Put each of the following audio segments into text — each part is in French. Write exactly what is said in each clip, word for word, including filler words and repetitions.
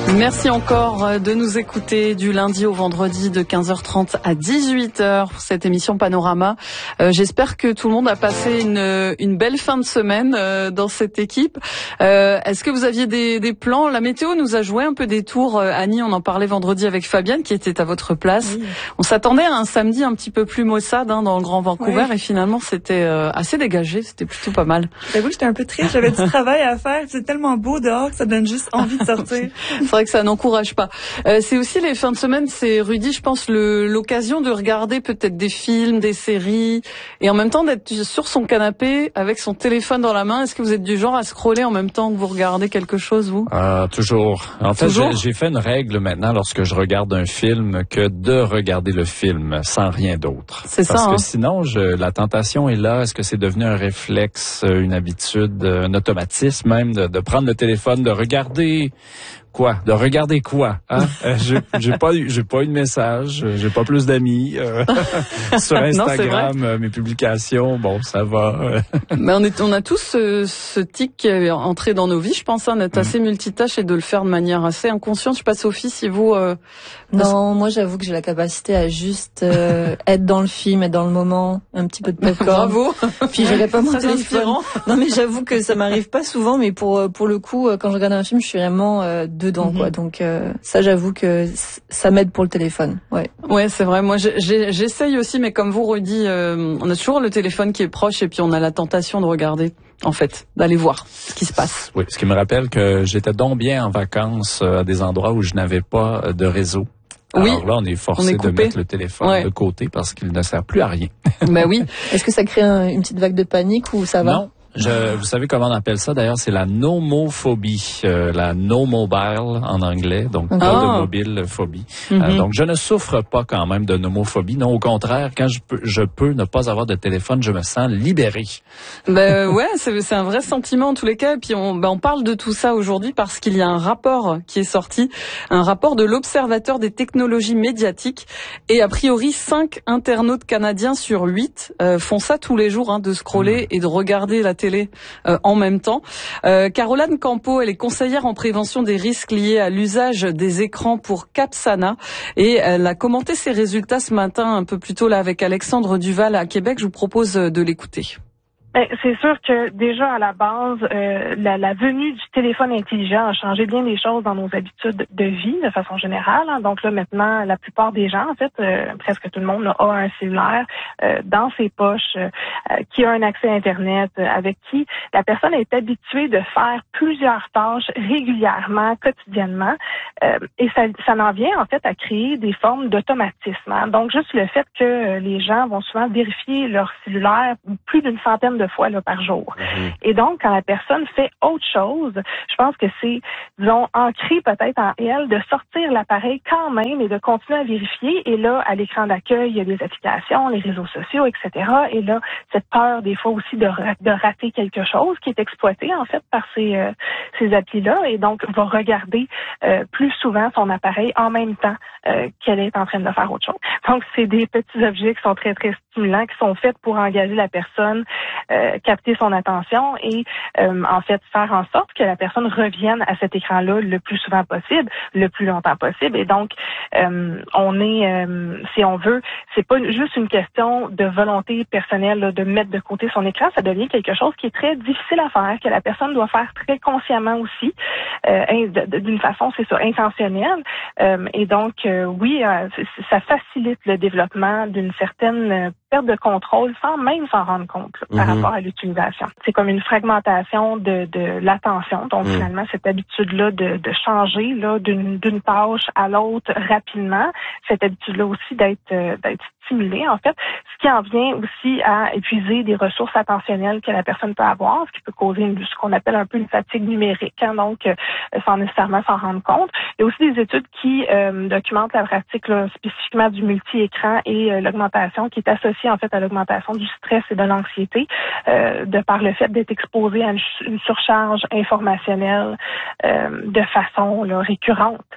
Merci encore de nous écouter du lundi au vendredi de quinze heures trente à dix-huit heures pour cette émission Panorama. Euh, j'espère que tout le monde a passé une, une belle fin de semaine euh, dans cette équipe. Euh, est-ce que vous aviez des, des plans? La météo nous a joué un peu des tours. Euh, Annie, on en parlait vendredi avec Fabienne qui était à votre place. Oui. On s'attendait à un samedi un petit peu plus maussade hein, dans le Grand Vancouver oui. Et finalement c'était euh, assez dégagé, c'était plutôt pas mal. J'avoue que j'étais un peu triste, j'avais du travail à faire. C'est tellement beau dehors que ça donne juste envie de sortir. C'est vrai que ça n'encourage pas. Euh, c'est aussi les fins de semaine, c'est Rudy, je pense, le, l'occasion de regarder peut-être des films, des séries, et en même temps d'être sur son canapé avec son téléphone dans la main. Est-ce que vous êtes du genre à scroller en même temps que vous regardez quelque chose, vous? euh, Toujours. En fait, toujours? J'ai, j'ai fait une règle maintenant lorsque je regarde un film que de regarder le film sans rien d'autre. C'est Parce ça. que hein? sinon, je, la tentation est là. Est-ce que c'est devenu un réflexe, une habitude, un automatisme même de, de prendre le téléphone, de regarder quoi? De regarder quoi? Hein? euh, j'ai, j'ai pas eu, j'ai pas eu de message, j'ai pas plus d'amis euh, sur Instagram. Non, mes publications, bon, ça va. Mais on est, on a tous ce, ce tic qui est entré dans nos vies, je pense, hein, d'être mmh. assez multitâche et de le faire de manière assez inconsciente. Je sais pas, Sophie, si vous. Euh, non, moi, j'avoue que j'ai la capacité à juste euh, être dans le film, être dans le moment, un petit peu de popcorn. Bravo. Puis j'aurais pas mon téléphone. Non, mais j'avoue que ça m'arrive pas souvent, mais pour pour le coup, quand je regarde un film, je suis vraiment euh, dedans, mm-hmm. quoi. Donc euh, ça, j'avoue que ça m'aide pour le téléphone. Ouais. Ouais, c'est vrai. Moi, j'ai, j'essaye aussi, mais comme vous redit, euh, on a toujours le téléphone qui est proche et puis on a la tentation de regarder. En fait, d'aller voir ce qui se passe. Oui, ce qui me rappelle que j'étais donc bien en vacances à des endroits où je n'avais pas de réseau. Oui. Alors là, on est forcé on est de mettre le téléphone ouais. de côté parce qu'il ne sert plus à rien. Ben oui. Est-ce que ça crée un, une petite vague de panique ou ça va? Non. Je, vous savez comment on appelle ça d'ailleurs? C'est la nomophobie, euh, la no mobile en anglais, donc pas ah. de mobile phobie. Mm-hmm. Euh, donc je ne souffre pas quand même de nomophobie. Non, au contraire, quand je peux, je peux ne pas avoir de téléphone, je me sens libéré. Ben ouais, c'est, c'est un vrai sentiment en tous les cas. Et puis on, ben on parle de tout ça aujourd'hui parce qu'il y a un rapport qui est sorti, un rapport de l'Observateur des technologies médiatiques. Et a priori, cinq internautes canadiens sur huit euh, font ça tous les jours, hein, de scroller mm. et de regarder la télé euh, en même temps. Euh, Caroline Campo, elle est conseillère en prévention des risques liés à l'usage des écrans pour Capsana et elle a commenté ses résultats ce matin un peu plus tôt là avec Alexandre Duval à Québec. Je vous propose de l'écouter. Ben, c'est sûr que déjà à la base, euh, la, la venue du téléphone intelligent a changé bien des choses dans nos habitudes de vie de façon générale. Hein. Donc là maintenant, la plupart des gens, en fait, euh, presque tout le monde là, a un cellulaire euh, dans ses poches, euh, qui a un accès à Internet, euh, avec qui la personne est habituée de faire plusieurs tâches régulièrement, quotidiennement, euh, et ça, ça en vient en fait à créer des formes d'automatisme. Hein. Donc juste le fait que euh, les gens vont souvent vérifier leur cellulaire plus d'une centaine de fois là, par jour. Mmh. Et donc, quand la personne fait autre chose, je pense que c'est, disons, ancré peut-être en elle de sortir l'appareil quand même et de continuer à vérifier. Et là, à l'écran d'accueil, il y a des applications, les réseaux sociaux, et cetera. Et là, cette peur des fois aussi de, de rater quelque chose qui est exploitée en fait par ces, euh, ces applis-là. Et donc, va regarder euh, plus souvent son appareil en même temps euh, qu'elle est en train de faire autre chose. Donc, c'est des petits objets qui sont très, très stimulants, qui sont faits pour engager la personne, Euh, capter son attention et euh, en fait faire en sorte que la personne revienne à cet écran-là le plus souvent possible, le plus longtemps possible. Et donc, euh, on est, euh, si on veut, c'est pas juste une question de volonté personnelle là, de mettre de côté son écran, ça devient quelque chose qui est très difficile à faire, que la personne doit faire très consciemment aussi, euh, d'une façon, c'est ça, intentionnelle. Euh, et donc, euh, oui, euh, ça facilite le développement d'une certaine perte de contrôle sans même s'en rendre compte là, mm-hmm. par rapport à l'utilisation. C'est comme une fragmentation de, de l'attention. Donc mm. finalement, cette habitude-là de, de changer là, d'une, d'une tâche à l'autre rapidement, cette habitude-là aussi d'être, euh, d'être stimulée en fait, ce qui en vient aussi à épuiser des ressources attentionnelles que la personne peut avoir, ce qui peut causer une, ce qu'on appelle un peu une fatigue numérique, hein, donc euh, sans nécessairement s'en rendre compte. Il y a aussi des études qui euh, documentent la pratique là, spécifiquement du multi-écran et euh, l'augmentation qui est associée en fait à l'augmentation du stress et de l'anxiété euh, de par le fait d'être exposé à une, une surcharge informationnelle euh, de façon là, récurrente.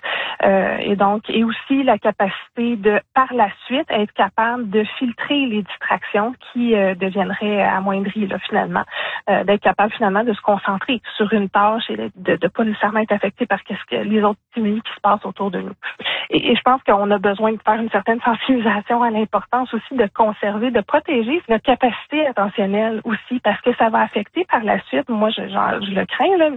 Euh, et donc, et aussi la capacité de, par la suite, être capable de filtrer les distractions qui euh, deviendraient amoindries, là, finalement. Euh, d'être capable, finalement, de se concentrer sur une tâche et de ne pas nécessairement être affecté par qu'est-ce que les autres stimuli qui se passent autour de nous. Et, et je pense qu'on a besoin de faire une certaine sensibilisation à l'importance aussi de conserver, de protéger notre capacité attentionnelle aussi, parce que ça va affecter par la suite, moi je, genre, je le crains, là,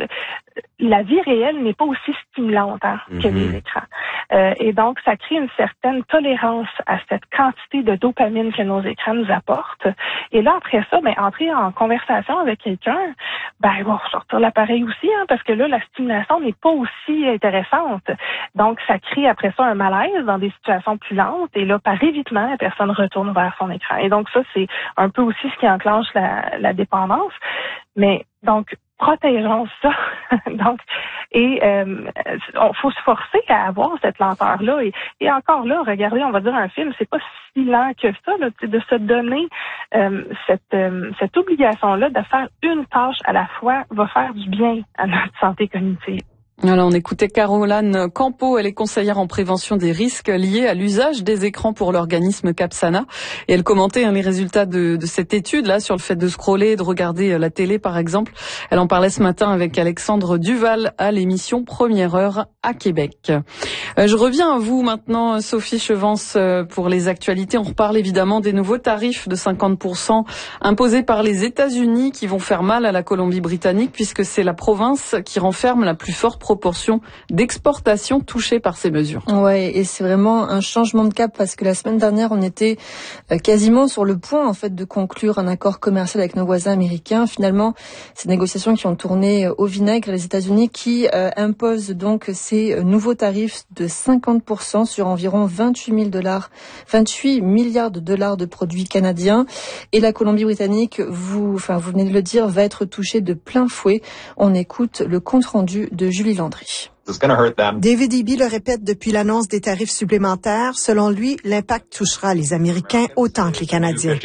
la vie réelle n'est pas aussi stimulante hein, mm-hmm. que les écrans. Euh, et donc, ça crée une certaine tolérance à cette quantité de dopamine que nos écrans nous apportent. Et là, après ça, ben, entrer en conversation avec quelqu'un, ben, on va sortir l'appareil aussi, hein, parce que là, la stimulation n'est pas aussi intéressante. Donc, ça crée après ça un malaise dans des situations plus lentes. Et là, par évitement, la personne retourne vers son écran. Et donc, ça, c'est un peu aussi ce qui enclenche la, la dépendance. Mais, donc, protégeons ça. donc, et euh, on faut se forcer à avoir cette lenteur-là. Et, et encore là, regardez, on va dire un film, c'est pas si lent que ça, là, de se donner euh, cette, euh, cette obligation-là de faire une tâche à la fois va faire du bien à notre santé cognitive. Alors, on écoutait Caroline Campo, elle est conseillère en prévention des risques liés à l'usage des écrans pour l'organisme Capsana. Et elle commentait hein, les résultats de, de cette étude-là sur le fait de scroller, de regarder la télé par exemple. Elle en parlait ce matin avec Alexandre Duval à l'émission Première Heure à Québec. Euh, je reviens à vous maintenant, Sophie Chevance, euh, pour les actualités. On reparle évidemment des nouveaux tarifs de cinquante pour cent imposés par les États-Unis qui vont faire mal à la Colombie-Britannique puisque c'est la province qui renferme la plus forte proportion d'exportation touchée par ces mesures. Ouais, et c'est vraiment un changement de cap parce que la semaine dernière, on était quasiment sur le point en fait de conclure un accord commercial avec nos voisins américains. Finalement, ces négociations qui ont tourné au vinaigre, les États-Unis qui euh, imposent donc ces nouveaux tarifs de cinquante pour cent sur environ vingt-huit mille dollars, vingt-huit milliards de dollars de produits canadiens. Et la Colombie-Britannique, vous, enfin, vous venez de le dire, va être touchée de plein fouet. On écoute le compte-rendu de Julie Landry. David Eby le répète depuis l'annonce des tarifs supplémentaires. Selon lui, l'impact touchera les Américains autant que les Canadiens.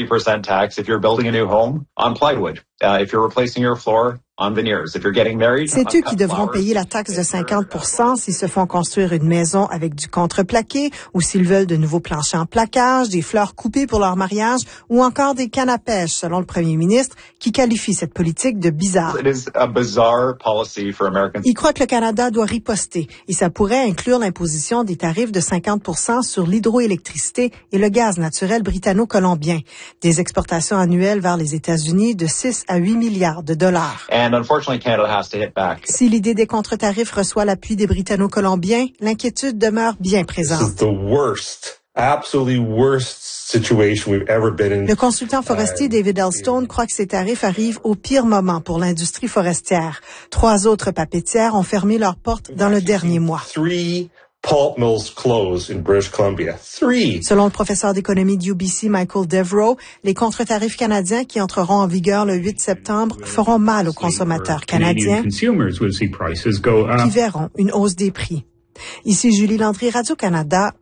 C'est eux qui devront payer la taxe de cinquante pour cent s'ils se font construire une maison avec du contreplaqué ou s'ils veulent de nouveaux planchers en plaquage, des fleurs coupées pour leur mariage ou encore des cannes à pêche, selon le premier ministre, qui qualifie cette politique de bizarre. Il croit que le Canada doit riposter et ça pourrait inclure l'imposition des tarifs de cinquante pour cent sur l'hydroélectricité et le gaz naturel britanno-colombien, des exportations annuelles vers les États-Unis de six à huit milliards de dollars. Si l'idée des contre-tarifs reçoit l'appui des Britanno-Colombiens, l'inquiétude demeure bien présente. Le consultant forestier David Elstone croit que ces tarifs arrivent au pire moment pour l'industrie forestière. Trois autres papetières ont fermé leurs portes dans le dernier mois. Pulp mills closed in British Columbia. Three. Selon le professeur d'économie de U B C, Michael Devereaux, les contre-tarifs canadiens qui entreront en vigueur le huit septembre feront mal aux consommateurs canadiens qui verront une hausse des prix. Ici Julie Landry, Radio-Canada.